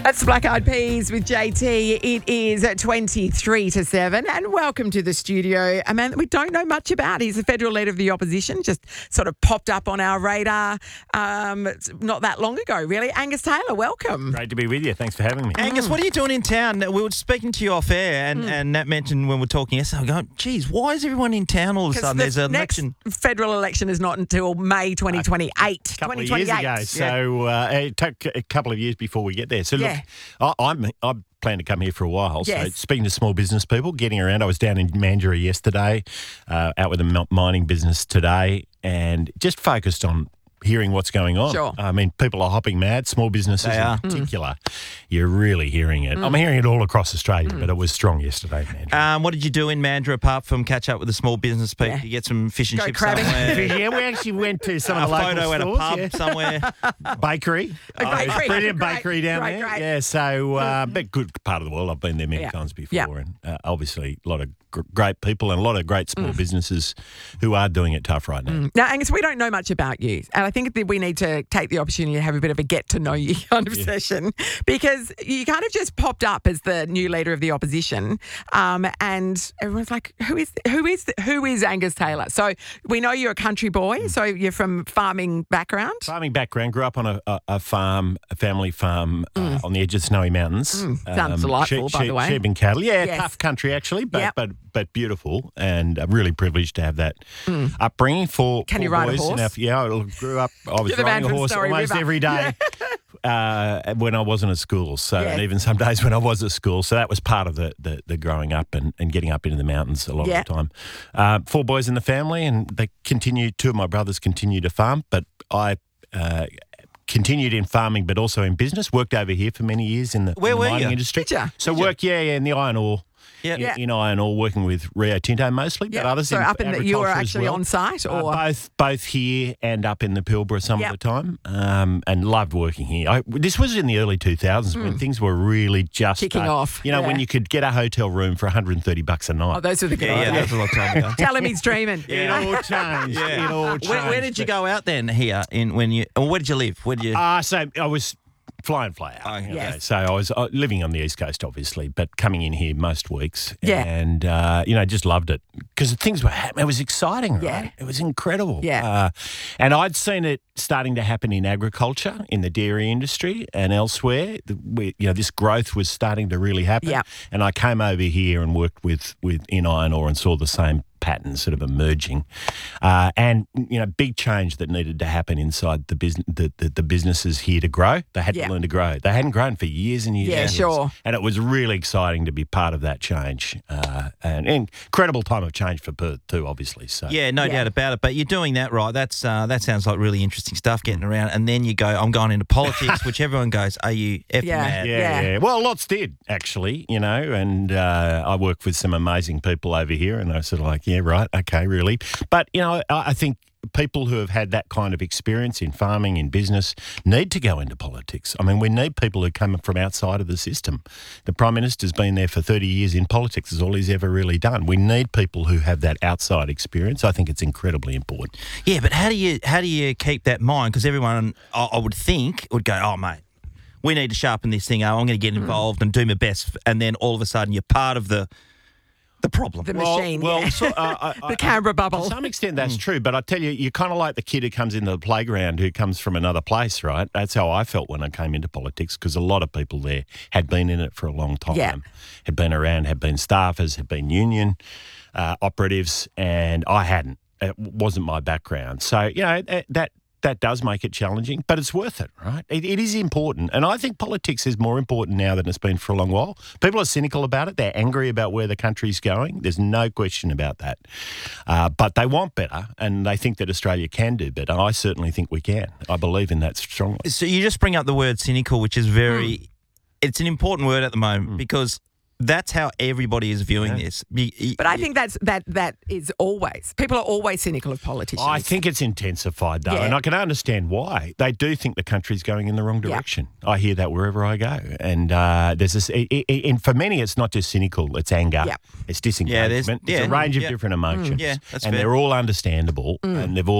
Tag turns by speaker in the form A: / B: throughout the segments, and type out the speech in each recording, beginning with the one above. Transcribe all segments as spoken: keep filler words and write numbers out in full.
A: That's the Black Eyed Peas with J T. It is at twenty-three to seven. And welcome to the studio. A man that we don't know much about. He's the federal leader of the opposition, just sort of popped up on our radar um, not that long ago, really. Angus Taylor, welcome.
B: Great to be with you. Thanks for having me.
C: Angus, what are you doing in town? We were speaking to you off air, and, mm. and Nat mentioned when we were talking yesterday, I'm going, geez, why is everyone in town all of a sudden?
A: The
C: There's an
A: next
C: election.
A: Federal election is not until May twenty twenty-eight.
B: A couple of years ago. So uh, it took a couple of years before we get there. So look,
A: Yeah.
B: I, I'm I plan to come here for a while.
A: Yes.
B: So speaking to small business people, getting around. I was down in Mandurah yesterday, uh, out with a mining business today, and just focused on hearing what's going on.
A: Sure.
B: I mean, people are hopping mad, small businesses
C: They
B: in
C: are.
B: particular. Mm. You're really hearing it. Mm. I'm hearing it all across Australia, mm. but it was strong yesterday, Mandurah.
C: Um, what did you do in Mandurah apart from catch up with the small business people?
A: Yeah.
C: You get some fish and
A: Go
C: chips
A: crabbing.
C: somewhere?
B: Yeah, we actually went to some
C: a
B: of the local
C: photo at a
B: stores,
C: pub
B: yeah.
C: somewhere.
B: Bakery.
A: A bakery.
B: Brilliant
A: Great,
B: bakery down
A: great,
B: there.
A: great.
B: Yeah, so uh, but good part of the world. I've been there many
A: Yeah.
B: times before,
A: Yeah.
B: and uh, obviously a lot of gr- great people and a lot of great small
A: Mm.
B: businesses who are doing it tough right now.
A: Mm. Now, Angus, we don't know much about you, and I think that we need to take the opportunity to have a bit of a get to know you kind of
B: Yeah.
A: session, because you kind of just popped up as the new leader of the opposition, um, and everyone's like, "Who is who is who is Angus Taylor?" So we know you're a country boy,
B: Mm.
A: so you're from farming background.
B: Farming background, grew up on a, a, a farm, a family farm uh, on the edge of the Snowy Mountains.
A: Mm. Sounds delightful, by the way.
B: Sheep and cattle. Yeah,
A: Yes.
B: tough country actually, but
A: Yep.
B: but but beautiful, and I'm really privileged to have that upbringing for
A: Can
B: for
A: you ride a
B: boys in
A: horse?
B: our- yeah, I grew up. I was
A: You're the man
B: riding a
A: from
B: horse
A: Story
B: almost
A: River.
B: every day. Uh, when I wasn't at school, so
A: Yeah.
B: and even some days when I was at school, so that was part of the the, the growing up and, and getting up into the mountains a lot
A: Yeah.
B: of the time. Uh, four boys in the family, and they continue. Two of my brothers continue to farm, but I uh, continued in farming, but also in business. Worked over here for many years in the,
C: Where
B: in the
C: were
B: mining
C: you?
B: industry.
A: Did ya?
B: So
A: Did ya?
B: work, yeah, yeah, in the iron ore.
C: Yeah.
B: In,
A: Yeah.
B: in iron ore, working with Rio Tinto mostly, but
A: Yeah.
B: others
A: So
B: in
A: up in the, you were
B: agriculture as
A: actually
B: well.
A: on site,
B: Uh,
A: or
B: both both here and up in the Pilbara some
A: Yep.
B: of the time, um, and loved working here. I, this was in the early two thousands when things were really just
A: Kicking
B: uh,
A: off,
B: You know, when
A: yeah.
B: you could get a hotel room for one hundred thirty bucks a night.
A: oh, those were the good
C: Yeah, yeah,
A: old
C: that was
A: days.
C: a long time ago.
A: Tell him he's dreaming.
B: It all changed.
C: Yeah.
B: It all changed.
C: Where, where did you
B: But-
C: go out then here? In when you? Or where did you live? Where did you?
B: Ah, so I was fly in, fly out.
C: Oh,
B: you know.
A: yes.
B: So I was uh, living on the East Coast, obviously, but coming in here most weeks.
A: Yeah.
B: And, uh, you know, just loved it because things were happening. It was exciting, right?
A: Yeah.
B: It was incredible.
A: Yeah.
B: Uh, and I'd seen it starting to happen in agriculture, in the dairy industry and elsewhere. The, we, you know, this growth was starting to really happen.
A: Yeah.
B: And I came over here and worked with, with in iron ore and saw the same patterns sort of emerging, uh, and you know, big change that needed to happen inside the business. The, the, the businesses here to grow, they had
A: Yeah.
B: to learn to grow. They hadn't grown for years and years.
A: Yeah,
B: and years.
A: sure.
B: And it was really exciting to be part of that change, uh, and an incredible time of change for Perth too, obviously. So
C: Yeah, no
A: Yeah.
C: doubt about it. But you're doing that right. That's uh, that sounds like really interesting stuff. Getting around, and then you go, I'm going into politics, which everyone goes, are you effing
A: Yeah.
C: mad?
B: Yeah,
A: Yeah.
B: yeah. Well, lots did actually, you know, and uh, I work with some amazing people over here, and I was sort of like, yeah, right, okay, really. But you know, I, I think people who have had that kind of experience in farming, in business, need to go into politics. I mean, we need people who come from outside of the system. The Prime Minister's been there for thirty years in politics, is all he's ever really done. We need people who have that outside experience. I think it's incredibly important.
C: Yeah, but how do you how do you keep that in mind? Because everyone, I, I would think, would go, oh mate, we need to sharpen this thing up. I'm going to get involved and do my best, and then all of a sudden you're part of the the problem.
A: The
B: Well-
A: machine,
B: well,
A: yeah.
B: so, uh, I- I-
A: the Canberra
B: To
A: bubble.
B: some extent, that's true. But I tell you, you're kind of like the kid who comes into the playground who comes from another place, right? That's how I felt when I came into politics, because a lot of people there had been in it for a long time,
A: Yeah.
B: had been around, had been staffers, had been union uh, operatives, and I hadn't. It wasn't my background. So, you know, that, that that does make it challenging, but it's worth it, right? It, it is important. And I think politics is more important now than it's been for a long while. People are cynical about it. They're angry about where the country's going. There's no question about that. Uh, but they want better, and they think that Australia can do better. I certainly think we can. I believe in that strongly.
C: So you just bring up the word cynical, which is very, it's an important word at the moment because that's how everybody is viewing
B: Yeah.
C: this. Be- y-
A: But I think that's that that is always people are always cynical of politicians.
B: I think it's intensified, though,
A: Yeah.
B: and I can understand why. They do think the country's going in the wrong
A: Yeah.
B: direction. I hear that wherever I go. And uh, there's this, it, it, and for many, it's not just cynical, it's anger,
A: Yeah.
B: it's
C: Yeah, there's-
B: disengagement.
C: yeah,
B: it's a range
C: yeah.
B: of different emotions.
C: Yeah, that's
B: and
C: fair.
B: they're all understandable, and they've all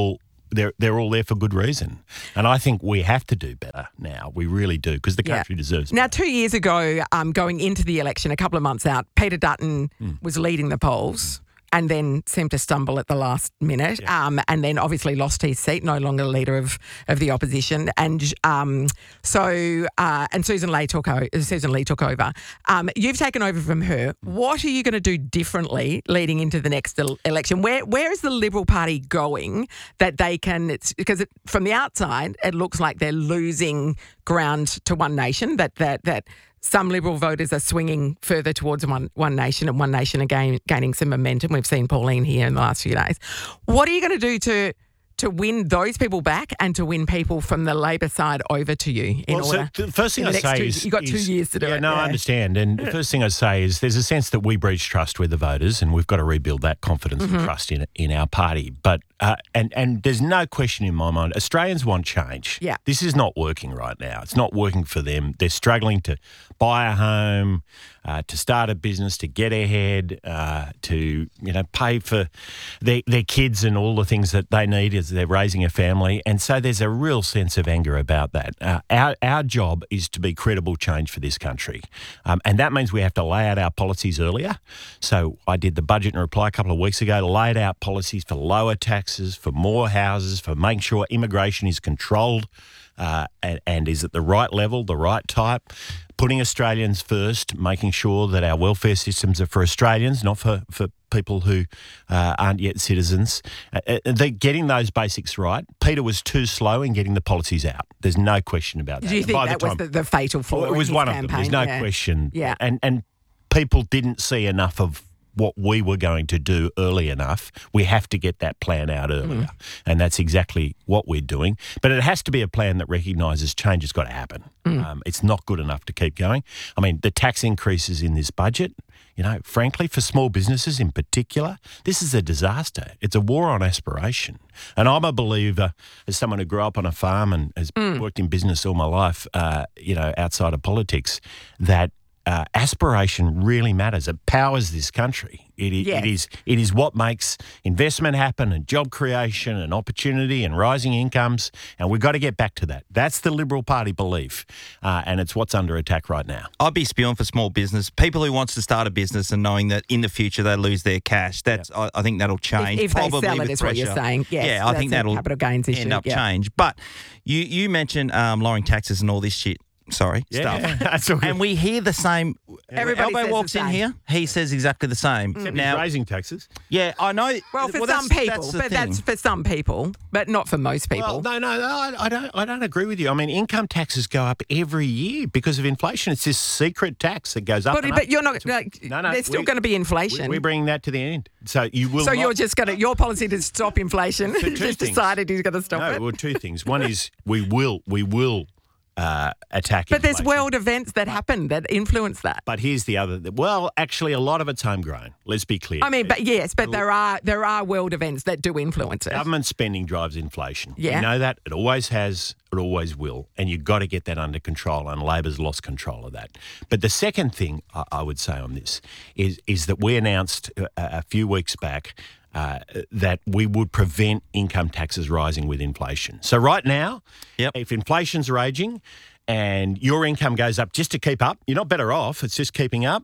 B: they're they're all there for good reason. And I think we have to do better now. We really do, because the
A: Yeah.
B: country deserves
A: Now,
B: better.
A: two years ago, um, going into the election, a couple of months out, Peter Dutton was leading the polls and then seemed to stumble at the last minute, um, and then obviously lost his seat, no longer leader of, of the opposition. And um, so, uh, and Susan Lee took, o- Susan Lee took over. Um, you've taken over from her. What are you going to do differently leading into the next el- election? Where Where is the Liberal Party going that they can, it's, because it, from the outside, it looks like they're losing ground to One Nation, that that that some Liberal voters are swinging further towards One One Nation, and One Nation are gain, gaining some momentum. We've seen Pauline here in the last few days. What are you going to do to to win those people back and to win people from the Labor side over to you in
B: Well,
A: order?
B: so the first thing
A: in
B: I
A: the next
B: say
A: two,
B: is
A: you've got two
B: is-
A: years to do
B: yeah,
A: it.
B: No, I understand. And the first thing I say is there's a sense that we breach trust with the voters, and we've got to rebuild that confidence
A: Mm-hmm.
B: and trust in in our party. But uh, and and there's no question in my mind, Australians want change.
A: Yeah.
B: This is not working right now. It's not working for them. They're struggling to buy a home, uh, to start a business, to get ahead, uh, to you know pay for their their kids and all the things that they need as they're raising a family. And so there's a real sense of anger about that. Uh, our our job is to be credible change for this country, um, and that means we have to lay out our policies earlier. So I did the budget in reply a couple of weeks ago, laid out policies for lower taxes, for more houses, for making sure immigration is controlled uh, and, and is at the right level, the right type. Putting Australians first, making sure that our welfare systems are for Australians, not for, for people who uh, aren't yet citizens. Uh, uh, they're getting those basics right. Peter was too slow in getting the policies out. There's no question about that.
A: Do you
B: And
A: think
B: by
A: that
B: the
A: was
B: time-
A: the, the fatal flaw?
B: Well, it
A: in
B: was
A: his
B: one
A: campaign?
B: of them. There's no
A: Yeah.
B: question.
A: Yeah.
B: And and people didn't see enough of what we were going to do early enough. We have to get that plan out earlier.
A: Mm.
B: And that's exactly what we're doing. But it has to be a plan that recognises change has got to happen.
A: Mm.
B: Um, it's not good enough to keep going. I mean, the tax increases in this budget, you know, frankly, for small businesses in particular, this is a disaster. It's a war on aspiration. And I'm a believer, as someone who grew up on a farm and has
A: Mm.
B: worked in business all my life, uh, you know, outside of politics, that Uh, aspiration really matters. It powers this country. It, i-
A: Yes.
B: it is it is what makes investment happen and job creation and opportunity and rising incomes. And we've got to get back to that. That's the Liberal Party belief, uh, and it's what's under attack right now.
C: I'd be spewing for small business. People who wants to start a business and knowing that in the future they lose their cash. That's I, I think that'll change.
A: If, if they
C: probably
A: sell it,
C: with
A: is what you're
C: pressure.
A: saying. Yes,
C: yeah, I
A: that's
C: think
A: a
C: that'll
A: capital gains issue.
C: end up
A: yeah.
C: change. But you you mentioned um, lowering taxes and all this shit. Sorry, stuff.
B: that's all good.
C: And we hear the same.
A: Everybody
C: Elbo
A: says the
C: walks in
A: same.
C: here. He says exactly the same.
B: Except he's
C: Now,
B: raising taxes.
C: yeah, I know.
A: Well, for
C: that's-
A: some people,
C: that's the
A: but
C: thing.
A: that's for some people, but not for most people.
B: Well, no, no, no I, I don't. I don't agree with you. I mean, income taxes go up every year because of inflation. It's this secret tax that goes up.
A: but
B: and
A: but
B: up.
A: you're not. Like,
B: No, no,
A: there's still
B: we-
A: going to be inflation.
B: We're bringing that to the end. So you will.
A: so
B: not,
A: you're just going to your policy to stop inflation.
B: two
A: just
B: things.
A: decided he's going to stop
B: no.
A: it.
B: Well, two things. One is we will. We will uh, attack.
A: But there's
B: inflation.
A: world events that happen that influence that.
B: But here's the other. Well, actually, a lot of it's homegrown. Let's be clear.
A: I mean, but yes, but there are there are world events that do influence it.
B: Government spending drives inflation.
A: Yeah.
B: We know that. It always has. It always will. And you've got to get that under control, and Labor's lost control of that. But the second thing I, I would say on this is, is that we announced a, a few weeks back uh, that we would prevent income taxes rising with inflation. So right now,
C: Yep.
B: if inflation's raging and your income goes up just to keep up, you're not better off. It's just keeping up.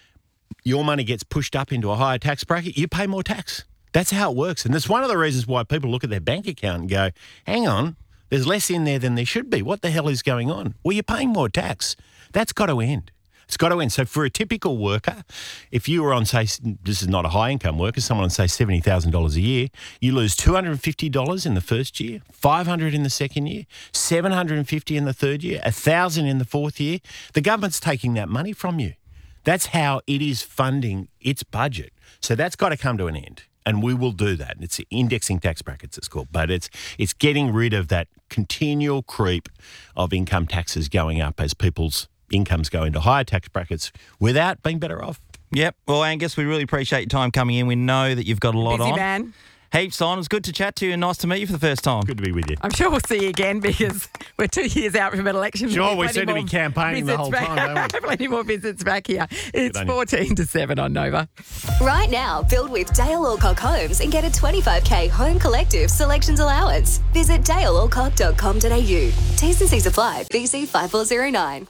B: Your money gets pushed up into a higher tax bracket, you pay more tax. That's how it works. And that's one of the reasons why people look at their bank account and go, hang on, there's less in there than there should be. What the hell is going on? Well, you're paying more tax. That's got to end. It's got to end. So for a typical worker, if you were on, say, this is not a high-income worker, someone on, say, seventy thousand dollars a year, you lose two hundred fifty dollars in the first year, five hundred dollars in the second year, seven hundred fifty dollars in the third year, one thousand dollars in the fourth year. The government's taking that money from you. That's how it is funding its budget. So that's got to come to an end. And we will do that. It's indexing tax brackets, it's called. But it's it's getting rid of that continual creep of income taxes going up as people's incomes go into higher tax brackets without being better off.
C: Yep. Well, Angus, we really appreciate your time coming in. We know that you've got a lot
A: Busy
C: on.
A: man.
C: Heaps on. It was good to chat to you and nice to meet you for the first time.
B: Good to be with you.
A: I'm sure we'll see you again because we're two years out from an election.
B: Sure, we
A: Plenty
B: seem to be
A: more
B: campaigning the
A: visits
B: whole
A: back-
B: time, don't we?
A: Plenty more visits back here. It's
B: on you.
A: fourteen to seven on Nova.
D: Right now, build with Dale Alcock Homes and get a twenty-five k home collective selections allowance. Visit dale alcock dot com dot a u. T's and C's apply. B C five four zero nine.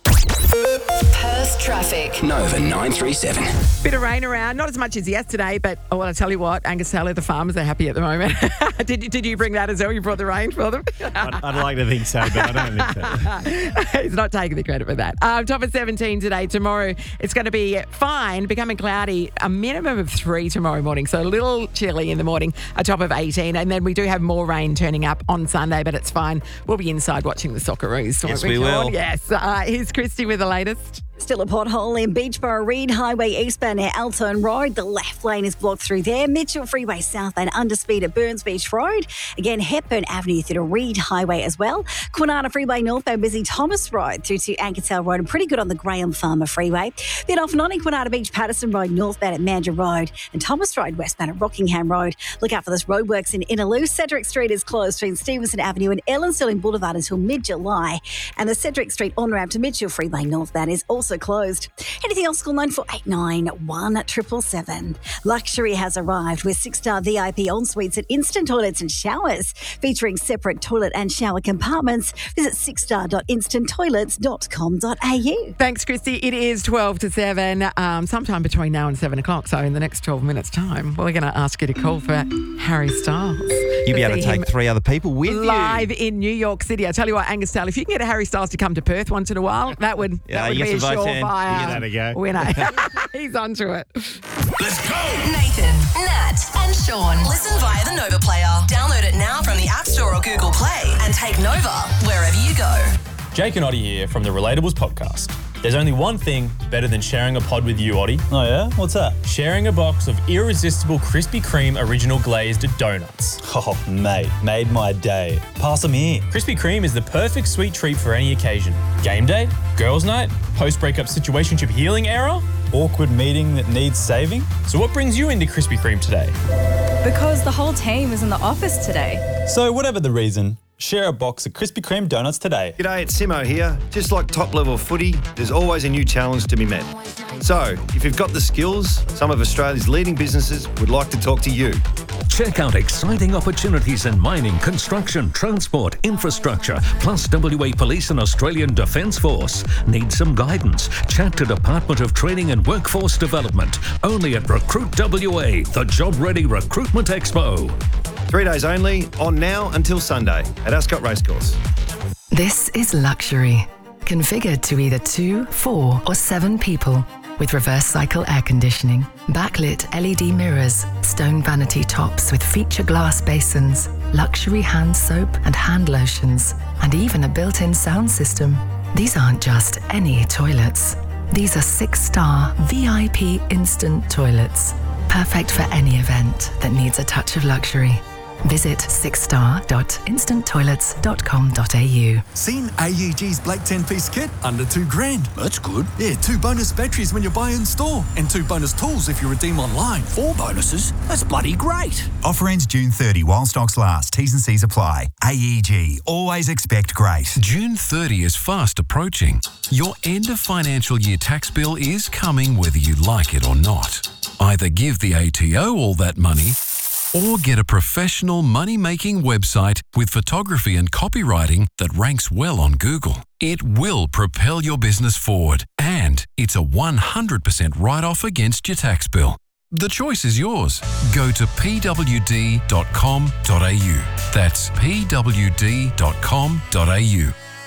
E: Perth traffic.
F: Nova nine three seven.
A: Bit of rain around, not as much as yesterday, but oh, well, I tell you what, Angus Taylor, the farmers are happy at the moment. did, you, did you bring that as well? You brought the rain for them?
B: I'd, I'd like to think so, but I don't think so.
A: He's not taking the credit for that. Um, top of seventeen today. Tomorrow, it's going to be fine, becoming cloudy, a minimum of three tomorrow morning. So a little chilly in the morning, a top of eighteen. And then we do have more rain turning up on Sunday, but it's fine. We'll be inside watching the Socceroos.
C: Yes,
A: won't
C: we
A: Sean?
C: will.
A: Yes. Uh, here's Christy with the latest.
G: Still a pothole in Beachborough Reed Highway eastbound near Altone Road. The left lane is blocked through there. Mitchell Freeway southbound underspeed at Burns Beach Road. Again, Hepburn Avenue through to Reed Highway as well. Kwinana Freeway northbound busy Thomas Road through to Ankertail Road and pretty good on the Graham Farmer Freeway. Then off Nonny Kwinana Beach Patterson Road northbound at Mandurah Road and Thomas Road westbound at Rockingham Road. Look out for those roadworks in Innaloo. Cedric Street is closed between Stevenson Avenue and Ellen Stirling Boulevard until mid-July. And the Cedric Street on-ramp to Mitchell Freeway northbound is also closed. Anything else, call nine four eight nine, one seven seven seven. Luxury has arrived with six-star V I P en-suites and instant toilets and showers featuring separate toilet and shower compartments. Visit six star dot instant toilets dot com dot a u.
A: Thanks, Christy. It is twelve to seven, um, sometime between now and seven o'clock. So in the next twelve minutes' time, we're going to ask you to call for Harry Styles.
C: You'll be able to
A: see him
C: take three other people with
A: live
C: you.
A: in New York City. I tell you what, Angus Taylor, if you can get Harry Styles to come to Perth once in a while, that would,
C: Yeah,
A: that would
C: you
A: be
C: get
A: a
C: some votes in.
A: surefire
C: You
B: get that a go.
A: winner. He's onto it.
F: Let's go!
E: Nathan, Nat, and Sean. Listen via the Nova player. Download it now from the App Store or Google Play and take Nova wherever you go.
H: Jake and Oddie here from the Relatables podcast. There's only one thing better than sharing a pod with you, Oddie.
I: Oh yeah? What's that?
H: Sharing a box of irresistible Krispy Kreme original glazed donuts.
I: Oh, mate, made my day. Pass them here.
H: Krispy Kreme is the perfect sweet treat for any occasion. Game day, girls' night, post-breakup situationship healing era.
I: Awkward meeting that needs saving?
H: So what brings you into Krispy Kreme today?
J: Because the whole team is in the office today.
I: So whatever the reason, share a box of Krispy Kreme donuts today.
K: G'day, it's Simo here. Just like top-level footy, there's always a new challenge to be met. So, if you've got the skills, some of Australia's leading businesses would like to talk to you.
L: Check out exciting opportunities in mining, construction, transport, infrastructure, plus W A Police and Australian Defence Force. Need some guidance? Chat to Department of Training and Workforce Development. Only at Recruit W A, the job-ready recruitment expo.
K: Three days only, on now until Sunday at Ascot Racecourse.
M: This is luxury, configured to either two, four, or seven people, with reverse cycle air conditioning, backlit L E D mirrors, stone vanity tops with feature glass basins, luxury hand soap and hand lotions, and even a built-in sound system. These aren't just any toilets. These are six-star V I P instant toilets, perfect for any event that needs a touch of luxury. Visit six star dot instant toilets dot com dot a u.
N: Seen A E G's Black ten-piece kit? Under two grand.
F: That's good.
N: Yeah, two bonus batteries when you buy in store. And two bonus tools if you redeem online.
F: Four bonuses? That's bloody great.
O: Offer ends June thirtieth while stocks last. T's and C's apply. A E G. Always expect great.
P: June thirtieth is fast approaching. Your end of financial year tax bill is coming whether you like it or not. Either give the A T O all that money or get a professional money-making website with photography and copywriting that ranks well on Google. It will propel your business forward, and it's a one hundred percent write-off against your tax bill. The choice is yours. Go to p w d dot com dot a u. That's p w d dot com dot a u.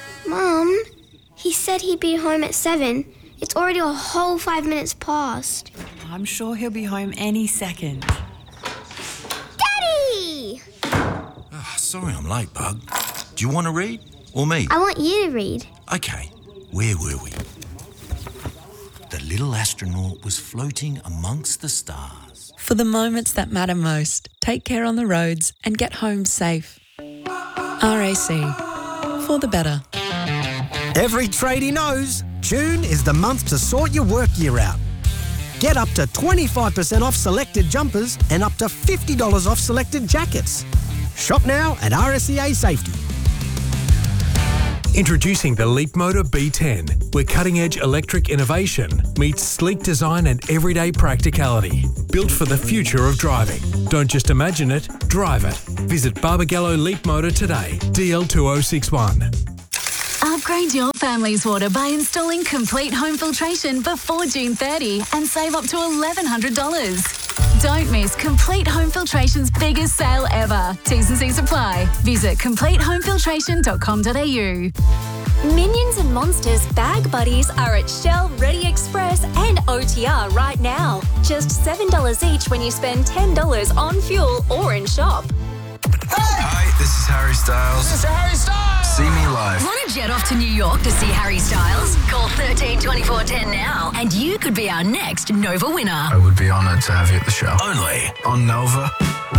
Q: Mum, he said he'd be home at seven. It's already a whole five minutes past.
R: I'm sure he'll be home any second.
Q: Daddy!
F: Oh, sorry I'm late, Bug. Do you want to read? Or me?
Q: I want you to read.
F: Okay, where were we? The little astronaut was floating amongst the stars.
S: For the moments that matter most, take care on the roads and get home safe. R A C. For the better.
T: Every tradie knows June is the month to sort your work year out. Get up to twenty-five percent off selected jumpers and up to fifty dollars off selected jackets. Shop now at R S E A Safety.
U: Introducing the Leapmotor B ten, where cutting-edge electric innovation meets sleek design and everyday practicality. Built for the future of driving. Don't just imagine it, drive it. Visit Barbagallo Leapmotor today, D L two oh six one.
V: Upgrade your family's water by installing complete home filtration before June thirtieth and save up to eleven hundred dollars. Don't miss Complete Home Filtration's biggest sale ever. T's and C's apply. Visit complete home filtration dot com dot a u.
D: Minions and Monsters Bag Buddies are at Shell, Ready Express and O T R right now. Just seven dollars each when you spend ten dollars on fuel or in shop.
W: Hi, this is Harry Styles.
X: This is Harry Styles.
W: See me live.
Y: Want to jet off to New York to see Harry Styles? Call thirteen twenty-four ten now and you could be our next Nova winner.
W: I would be honoured to have you at the show. Only on Nova.